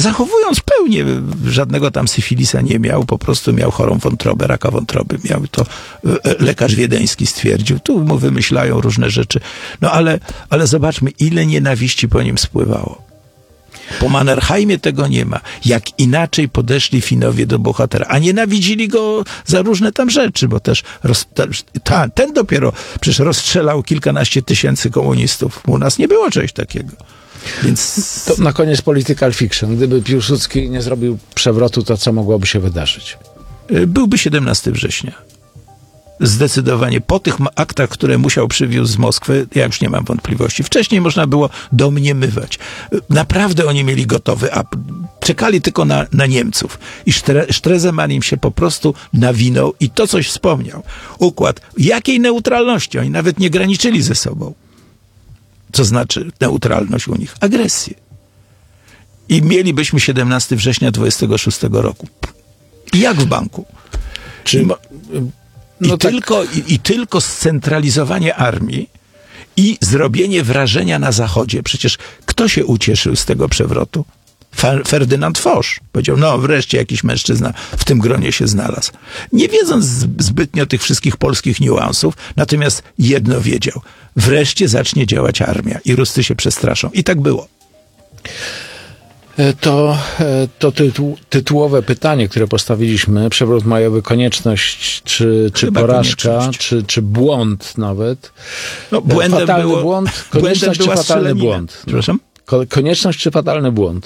zachowując pełnię, żadnego tam syfilisa nie miał, po prostu miał chorą wątrobę, raka wątroby miał, to lekarz wiedeński stwierdził. Tu mu wymyślają różne rzeczy. No ale zobaczmy, ile nienawiści po nim spływało. Po Mannerheimie tego nie ma. Jak inaczej podeszli Finowie do bohatera, a nienawidzili go za różne tam rzeczy, bo też ten dopiero przecież rozstrzelał kilkanaście tysięcy komunistów. U nas nie było czegoś takiego. Więc... To na koniec political fiction. Gdyby Piłsudski nie zrobił przewrotu, to co mogłoby się wydarzyć? Byłby 17 września. Zdecydowanie po tych aktach, które musiał przywiózł z Moskwy, ja już nie mam wątpliwości. Wcześniej można było domniemywać. Naprawdę oni mieli gotowy, a czekali tylko na Niemców. I Stresemann im się po prostu nawinął i to coś wspomniał. Układ. Jakiej neutralności? Oni nawet nie graniczyli ze sobą. Co znaczy neutralność u nich? Agresję. I mielibyśmy 17 września 26 roku. Jak w banku. Tylko scentralizowanie armii i zrobienie wrażenia na Zachodzie. Przecież kto się ucieszył z tego przewrotu? Ferdynand Foch powiedział, no wreszcie jakiś mężczyzna w tym gronie się znalazł. Nie wiedząc zbytnio tych wszystkich polskich niuansów, natomiast jedno wiedział. Wreszcie zacznie działać armia i Ruscy się przestraszą. I tak było. To tytułowe pytanie, które postawiliśmy, przewrót majowy, konieczność czy porażka, czy błąd nawet. No, fatalny błąd, konieczność czy fatalny błąd? Przepraszam? Konieczność czy fatalny błąd?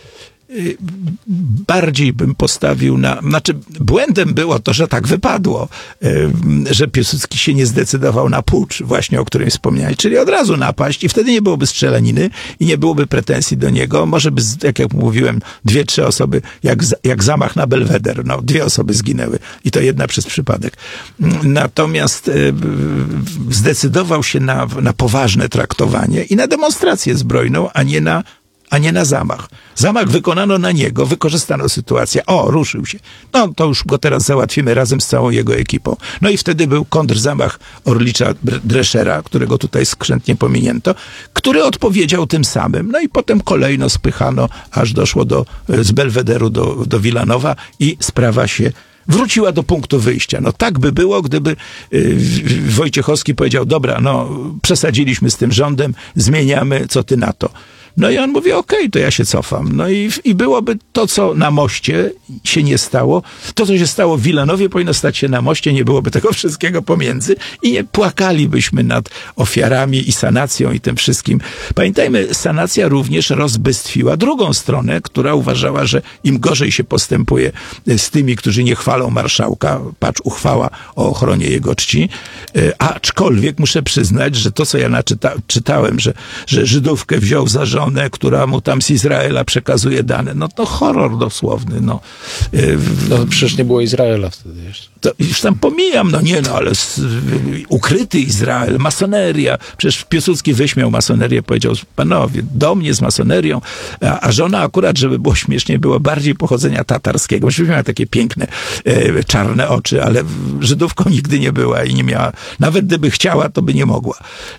Bardziej bym postawił błędem było to, że tak wypadło, że Piłsudski się nie zdecydował na pucz, właśnie o którym wspomniałeś, czyli od razu napaść i wtedy nie byłoby strzelaniny i nie byłoby pretensji do niego. Może by, jak mówiłem, 2-3 osoby, jak zamach na Belweder, 2 osoby zginęły i to jedna przez przypadek. Natomiast zdecydował się na poważne traktowanie i na demonstrację zbrojną, a nie na zamach. Zamach wykonano na niego, wykorzystano sytuację. O, ruszył się. No, to już go teraz załatwimy razem z całą jego ekipą. No i wtedy był kontrzamach Orlicza Dreschera, którego tutaj skrzętnie pominięto, który odpowiedział tym samym. No i potem kolejno spychano, aż doszło z Belwederu do Wilanowa i sprawa się wróciła do punktu wyjścia. No tak by było, gdyby Wojciechowski powiedział, dobra, przesadziliśmy z tym rządem, zmieniamy, co ty na to? No i on mówi, okej, to ja się cofam. No i byłoby to, co na moście się nie stało. To, co się stało w Wilanowie, powinno stać się na moście, nie byłoby tego wszystkiego pomiędzy i nie płakalibyśmy nad ofiarami i sanacją i tym wszystkim. Pamiętajmy, sanacja również rozbestwiła drugą stronę, która uważała, że im gorzej się postępuje z tymi, którzy nie chwalą marszałka, patrz, uchwała o ochronie jego czci, aczkolwiek muszę przyznać, że to, co ja czytałem, że Żydówkę wziął za żonę, która mu tam z Izraela przekazuje dane. No to horror dosłowny. No przecież nie było Izraela wtedy jeszcze. To już tam pomijam, ale ukryty Izrael, masoneria. Przecież Piłsudski wyśmiał masonerię, powiedział, panowie, do mnie z masonerią, a żona akurat, żeby było śmiesznie, było bardziej pochodzenia tatarskiego. Myśmy miała takie piękne, czarne oczy, ale Żydówką nigdy nie była i nie miała, nawet gdyby chciała, to by nie mogła.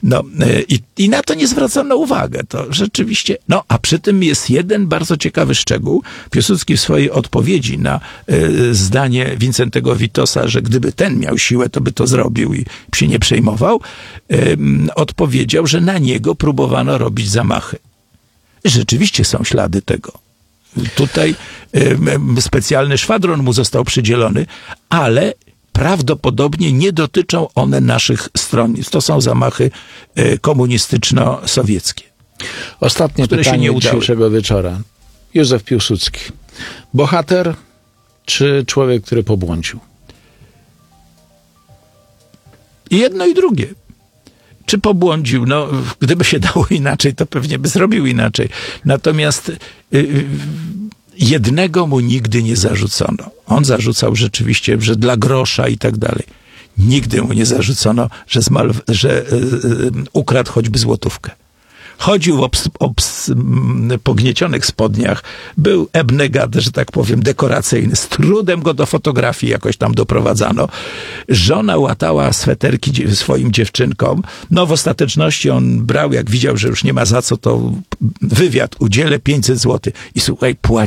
I na to nie zwracano uwagę. To rzeczywiście, a przy tym jest jeden bardzo ciekawy szczegół. Piłsudski w swojej odpowiedzi na zdanie Wincentego Witosa, że gdyby ten miał siłę, to by to zrobił i się nie przejmował, odpowiedział, że na niego próbowano robić zamachy. Rzeczywiście są ślady tego. Tutaj specjalny szwadron mu został przydzielony, ale prawdopodobnie nie dotyczą one naszych stronnic. To są zamachy komunistyczno-sowieckie. Ostatnie pytanie dzisiejszego wieczora. Józef Piłsudski. Bohater czy człowiek, który pobłądził? I jedno i drugie. Czy pobłądził? Gdyby się dało inaczej, to pewnie by zrobił inaczej. Natomiast jednego mu nigdy nie zarzucono. On zarzucał rzeczywiście, że dla grosza i tak dalej. Nigdy mu nie zarzucono, że ukradł choćby złotówkę. Chodził w pogniecionych spodniach, był abnegat, że tak powiem, dekoracyjny. Z trudem go do fotografii jakoś tam doprowadzano. Żona łatała sweterki swoim dziewczynkom. W ostateczności on brał, jak widział, że już nie ma za co, to wywiad, udzielę 500 zł. I słuchaj, płacił